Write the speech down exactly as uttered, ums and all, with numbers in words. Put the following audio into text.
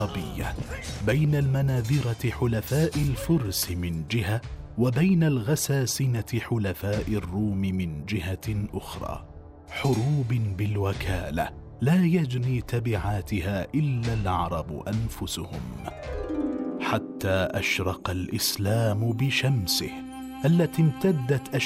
العربية بين المناذرة حلفاء الفرس من جهة، وبين الغساسنة حلفاء الروم من جهة أخرى، حروب بالوكالة لا يجني تبعاتها إلا العرب أنفسهم، حتى أشرق الإسلام بشمسه التي امتدت